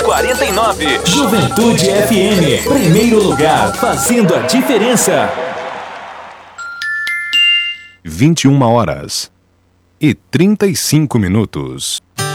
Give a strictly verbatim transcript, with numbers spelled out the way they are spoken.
quarenta e nove. Juventude F M, primeiro lugar, fazendo a diferença. vinte e uma horas e trinta e cinco minutos.